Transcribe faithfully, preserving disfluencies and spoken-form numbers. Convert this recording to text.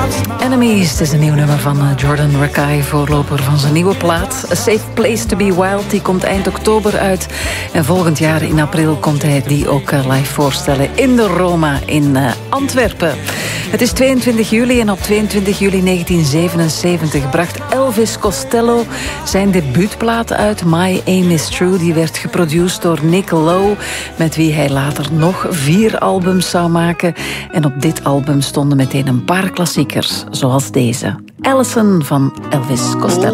Enemies, het is een nieuw nummer van Jordan Rakei, voorloper van zijn nieuwe plaat. A Safe Place to be Wild, die komt eind oktober uit. En volgend jaar in april komt hij die ook live voorstellen in de Roma in uh, Antwerpen. Het is tweeëntwintig juli en op tweeëntwintig juli negentien zevenenzeventig bracht Elvis Costello zijn debuutplaat uit, My Aim is True. Die werd geproduceerd door Nick Lowe, met wie hij later nog vier albums zou maken. En op dit album stonden meteen een paar klassiekers, zoals deze. Allison van Elvis Costello.